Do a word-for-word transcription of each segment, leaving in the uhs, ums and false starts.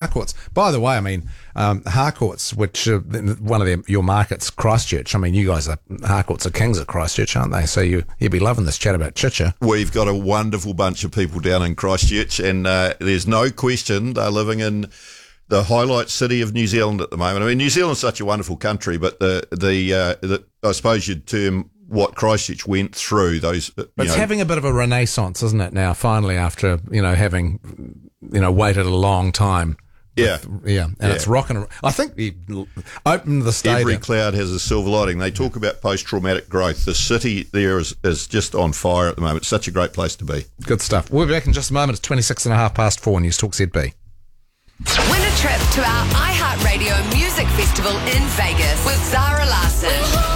Harcourts. By the way, I mean, um, Harcourts, which uh, one of them, your markets, Christchurch. I mean, you guys are, Harcourts are kings at Christchurch, aren't they? So you, you'd be loving this chat about Chicha. We've got a wonderful bunch of people down in Christchurch, and uh, there's no question they're living in the highlight city of New Zealand at the moment. I mean, New Zealand's such a wonderful country, but the, the, uh, the I suppose you'd term what Christchurch went through, those, you It's know, having a bit of a renaissance, isn't it, now, finally, after, you know, having, you know, waited a long time. Yeah. With, yeah. And Yeah. it's rocking. I think he opened the stadium. Every cloud has a silver lining. They talk about post-traumatic growth. The city there is, is just on fire at the moment. It's such a great place to be. Good stuff. We'll be back in just a moment. It's twenty-six and a half past four. News Talk Z B. Win a trip to our iHeartRadio Music Festival in Vegas with Zara Larson.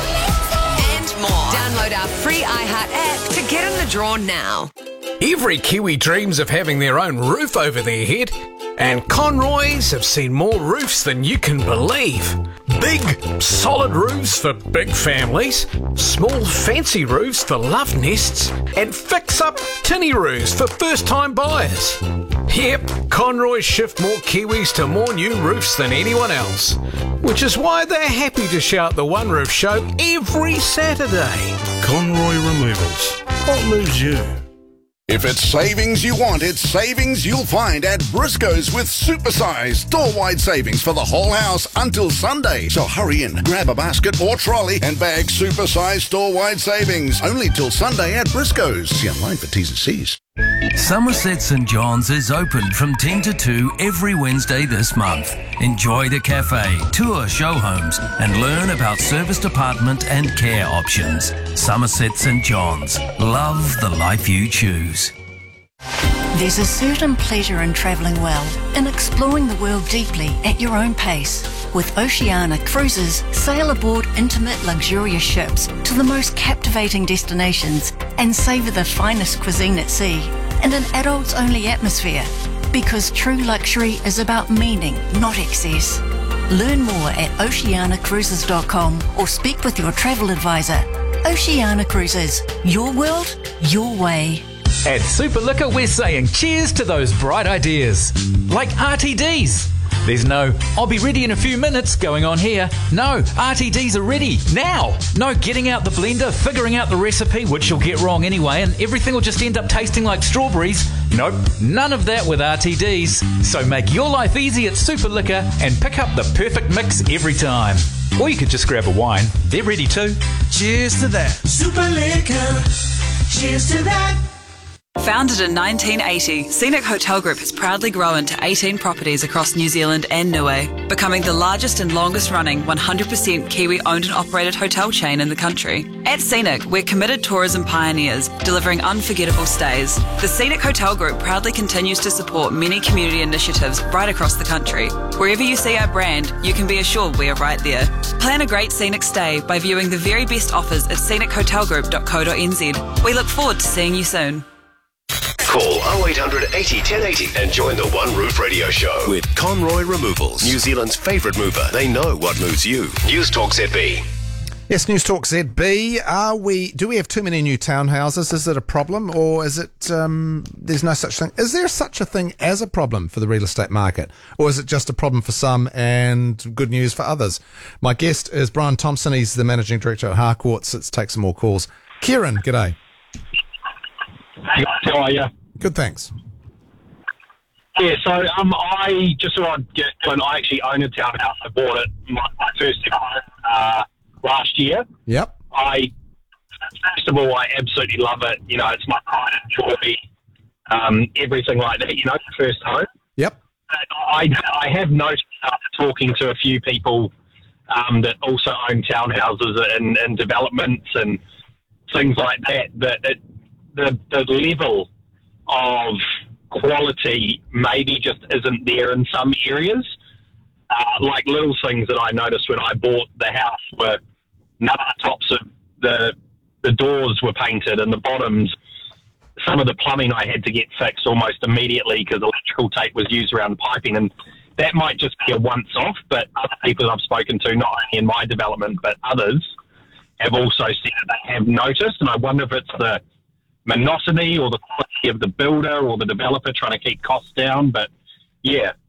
And more. Download our free iHeart app to get in the draw now. Every Kiwi dreams of having their own roof over their head, and Conroy's have seen more roofs than you can believe. Big, solid roofs for big families, small, fancy roofs for love nests, and fix-up tinny roofs for first-time buyers. Yep, Conroy's shift more Kiwis to more new roofs than anyone else, which is why they're happy to shout the One Roof Show every Saturday. Conroy Removals. What moves you? If it's savings you want, it's savings you'll find at Briscoe's with supersized store-wide savings for the whole house until Sunday. So hurry in, grab a basket or trolley and bag supersized store-wide savings. Only till Sunday at Briscoe's. See online for T's and C's. Somerset St John's is open from ten to two every Wednesday this month. Enjoy the cafe, tour show homes and learn about service department and care options. Somerset St John's. Love the life you choose. There's a certain pleasure in travelling well, in exploring the world deeply at your own pace. With Oceania Cruises, sail aboard intimate, luxurious ships to the most captivating destinations and savour the finest cuisine at sea in an adults-only atmosphere. Because true luxury is about meaning, not excess. Learn more at oceania cruises dot com or speak with your travel advisor. Oceania Cruises, your world, your way. At Super Liquor, we're saying cheers to those bright ideas. Like R T Ds. There's no, I'll be ready in a few minutes going on here. No, R T Ds are ready now. No getting out the blender, figuring out the recipe, which you'll get wrong anyway, and everything will just end up tasting like strawberries. Nope, none of that with R T Ds. So make your life easy at Super Liquor and pick up the perfect mix every time. Or you could just grab a wine. They're ready too. Cheers to that. Super Liquor. Cheers to that. Founded in nineteen eighty, Scenic Hotel Group has proudly grown to eighteen properties across New Zealand and Niue, becoming the largest and longest running one hundred percent Kiwi owned and operated hotel chain in the country. At Scenic, we're committed tourism pioneers, delivering unforgettable stays. The Scenic Hotel Group proudly continues to support many community initiatives right across the country. Wherever you see our brand, you can be assured we are right there. Plan a great scenic stay by viewing the very best offers at scenic hotel group dot co dot n z. We look forward to seeing you soon. Call oh eight hundred eighty ten eighty and join the One Roof Radio Show with Conroy Removals, New Zealand's favourite mover. They know what moves you. News Talk Z B. Yes, News Talk Z B. Are we? Do we have too many new townhouses? Is it a problem, or is it? Um, there's no such thing. Is there such a thing as a problem for the real estate market, or is it just a problem for some and good news for others? My guest is Brian Thompson. He's the managing director at Harcourts. Let's take some more calls. Kieran, g'day. Hey, how are you? Good, thanks. Yeah, so um, I just so I get when I actually own a townhouse. I bought it my, my first home uh, last year. Yep. I first of all, I absolutely love it. You know, it's my pride and joy. Um, everything like that. You know, first home. Yep. I I have noticed after talking to a few people um, that also own townhouses and, and developments and things like that that it, the the level of quality maybe just isn't there in some areas. Uh, like little things that I noticed when I bought the house were none of the tops of the the doors were painted and the bottoms. Some of the plumbing I had to get fixed almost immediately because electrical tape was used around piping, and that might just be a once-off, but other people I've spoken to, not only in my development but others, have also said that they have noticed, and I wonder if it's the monotony or the quality of the builder or the developer trying to keep costs down. But yeah,